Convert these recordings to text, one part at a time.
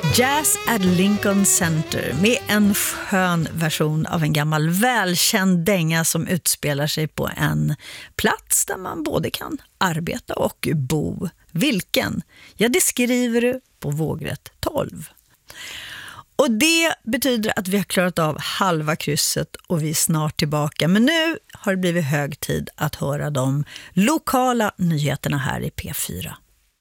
Jazz at Lincoln Center med en skön version av en gammal välkänd dänga som utspelar sig på en plats där man både kan arbeta och bo. Vilken? Ja, det skriver du på vågrätt 12. Och det betyder att vi har klarat av halva krysset och vi är snart tillbaka. Men nu har det blivit hög tid att höra de lokala nyheterna här i P4.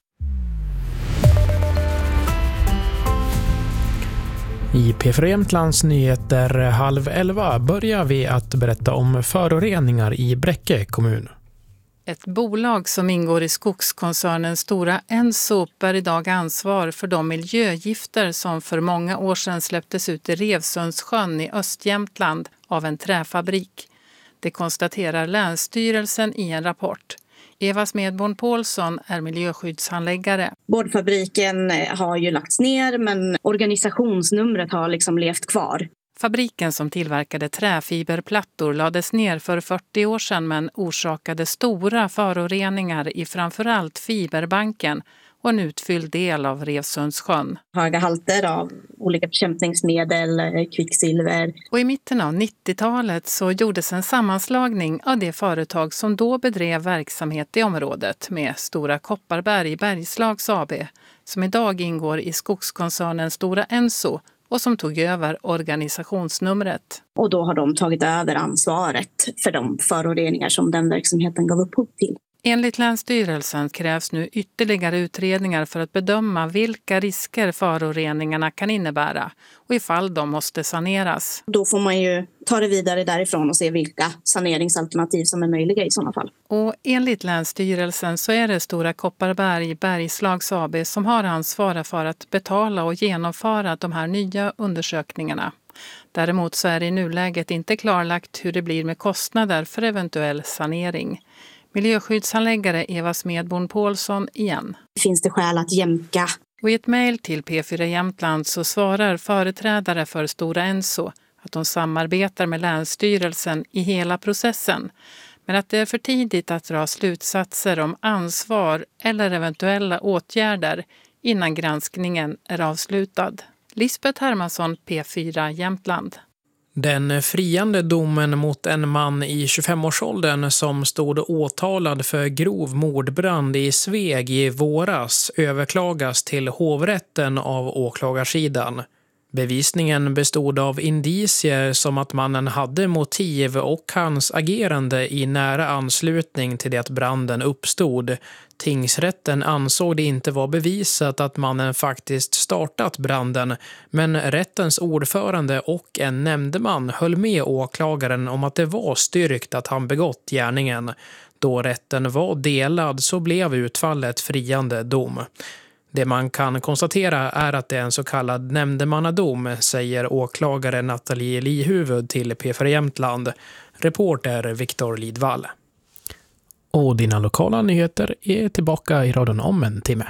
I P4 Jämtlands nyheter 10:30 börjar vi att berätta om föroreningar i Bräcke kommun. Ett bolag som ingår i skogskoncernen Stora Enso bär idag ansvar för de miljögifter som för många år sedan släpptes ut i Revsundssjön i Östjämtland av en träfabrik. Det konstaterar Länsstyrelsen i en rapport. Eva Smedborn Paulsson är miljöskyddshandläggare. Boardfabriken har ju lagts ner, men organisationsnumret har liksom levt kvar. Fabriken som tillverkade träfiberplattor lades ner för 40 år sedan men orsakade stora föroreningar i framförallt fiberbanken och en utfylld del av Revsundssjön. Höga halter av olika bekämpningsmedel, kvicksilver. Och i mitten av 90-talet så gjordes en sammanslagning av det företag som då bedrev verksamhet i området med Stora Kopparberg Bergslags AB som idag ingår i skogskoncernen Stora Enso och som tog över organisationsnumret. Och då har de tagit över ansvaret för de föroreningar som den verksamheten gav upphov till. Enligt Länsstyrelsen krävs nu ytterligare utredningar för att bedöma vilka risker föroreningarna kan innebära och ifall de måste saneras. Då får man ju ta det vidare därifrån och se vilka saneringsalternativ som är möjliga i sådana fall. Och enligt Länsstyrelsen så är det Stora Kopparberg Bergslags AB som har ansvar för att betala och genomföra de här nya undersökningarna. Däremot så är det i nuläget inte klarlagt hur det blir med kostnader för eventuell sanering. Miljöskyddshandläggare Eva Smedborn Paulsson igen. Finns det skäl att jämka? Och i ett mejl till P4 Jämtland så svarar företrädare för Stora Enso att de samarbetar med Länsstyrelsen i hela processen. Men att det är för tidigt att dra slutsatser om ansvar eller eventuella åtgärder innan granskningen är avslutad. Lisbeth Hermansson, P4 Jämtland. Den friande domen mot en man i 25-årsåldern som stod åtalad för grov mordbrand i Sveg i våras överklagas till hovrätten av åklagarsidan. Bevisningen bestod av indicier som att mannen hade motiv och hans agerande i nära anslutning till det att branden uppstod. Tingsrätten ansåg det inte var bevisat att mannen faktiskt startat branden, men rättens ordförande och en nämndeman höll med åklagaren om att det var styrkt att han begått gärningen. Då rätten var delad så blev utfallet friande dom. Det man kan konstatera är att det är en så kallad nämndemannadom, säger åklagare Nathalie Lihuvud till P4 Jämtland. Reporter Viktor Lidvall. Och dina lokala nyheter är tillbaka i radion om en timme.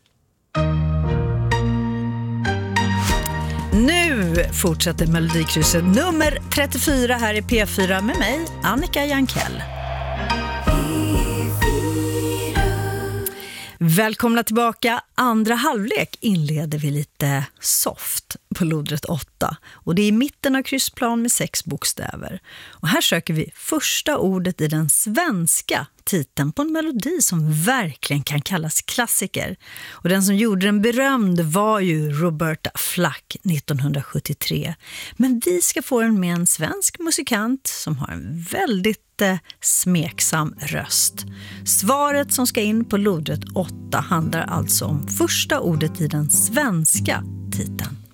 Nu fortsätter Melodikrysset nummer 34 här i P4 med mig, Annika Jankell. Välkomna tillbaka. Andra halvlek inleder vi lite soft på lodrätt 8. Och det är i mitten av kryssplan med 6 bokstäver. Och här söker vi första ordet i den svenska titeln på en melodi som verkligen kan kallas klassiker. Och den som gjorde den berömd var ju Roberta Flack 1973. Men vi ska få den med en svensk musikant som har en väldigt smeksam röst. Svaret som ska in på lodrätt 8 handlar alltså om första ordet i den svenska titeln.